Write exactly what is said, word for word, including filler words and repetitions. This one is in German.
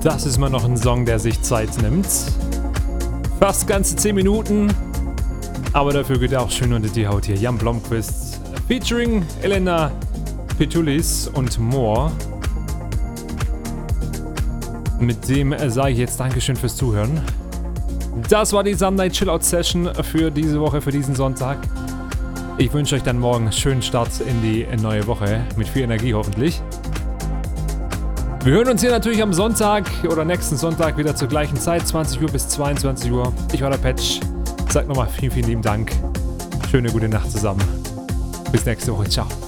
Das ist mal noch ein Song, der sich Zeit nimmt. Fast ganze zehn Minuten. Aber dafür geht er auch schön unter die Haut hier. Jan Blomqvist featuring Elena Petulis und more. Mit dem sage ich jetzt Dankeschön fürs Zuhören. Das war die Sunday Chillout Session für diese Woche, für diesen Sonntag. Ich wünsche euch dann morgen einen schönen Start in die neue Woche. Mit viel Energie hoffentlich. Wir hören uns hier natürlich am Sonntag oder nächsten Sonntag wieder zur gleichen Zeit, zwanzig Uhr bis zweiundzwanzig Uhr. Ich war der Patch. Sag nochmal vielen, vielen lieben Dank. Schöne gute Nacht zusammen. Bis nächste Woche. Ciao.